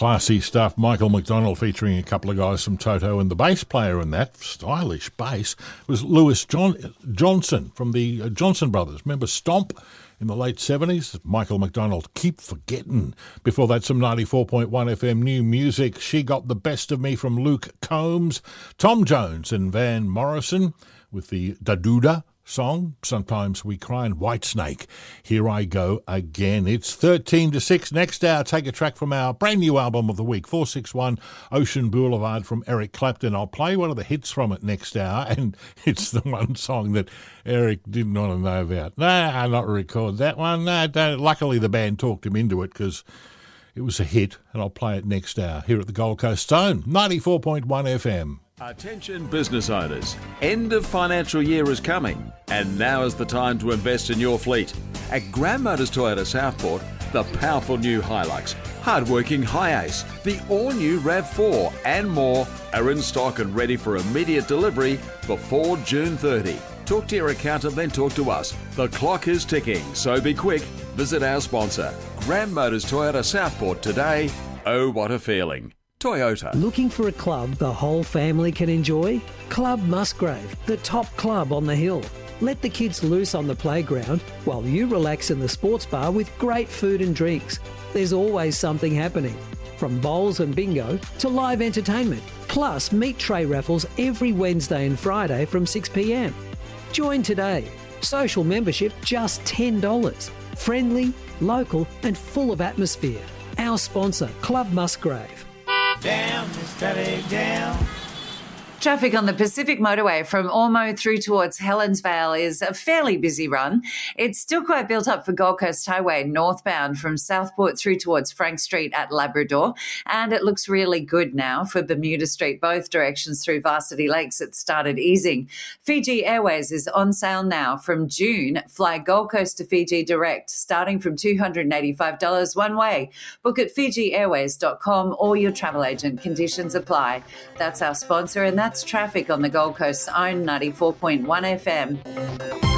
Classy stuff. Michael McDonald featuring a couple of guys from Toto, and the bass player in that, stylish bass, was Lewis Johnson from the Johnson Brothers. Remember Stomp in the late 70s? Michael McDonald, Keep Forgetting. Before that, some 94.1 FM new music. She Got the Best of Me from Luke Combs. Tom Jones and Van Morrison with the Daduda song, Sometimes We Cry, and Whitesnake, Here I Go Again. It's 13 to 6. Next hour, take a track from our brand new album of the week, 461 Ocean Boulevard from Eric Clapton. I'll play one of the hits from it next hour, and it's the one song that Eric didn't want to know about. No, I'll not record that one. No, don't. Luckily the band talked him into it because it was a hit, and I'll play it next hour here at the Gold Coast Stone, 94.1 FM. Attention business owners, end of financial year is coming and now is the time to invest in your fleet. At Grand Motors Toyota Southport, the powerful new Hilux, hard-working Hi-Ace, the all-new RAV4 and more are in stock and ready for immediate delivery before June 30. Talk to your accountant, then talk to us. The clock is ticking, so be quick. Visit our sponsor, Grand Motors Toyota Southport today. Oh, what a feeling. Toyota. Looking for a club the whole family can enjoy? Club Musgrave, the top club on the hill. Let the kids loose on the playground while you relax in the sports bar with great food and drinks. There's always something happening, from bowls and bingo to live entertainment, plus meat tray raffles every Wednesday and Friday from 6 p.m. Join today. Social membership just $10. Friendly, local and full of atmosphere. Our sponsor, Club Musgrave. Down, it's traffic down. Traffic on the Pacific Motorway from Ormo through towards Helensvale is a fairly busy run. It's still quite built up for Gold Coast Highway northbound from Southport through towards Frank Street at Labrador. And it looks really good now for Bermuda Street, both directions through Varsity Lakes. It started easing. Fiji Airways is on sale now. From June, fly Gold Coast to Fiji direct, starting from $285 one way. Book at FijiAirways.com or your travel agent. Conditions apply. That's our sponsor, and that's traffic on the Gold Coast's own 94.1 FM.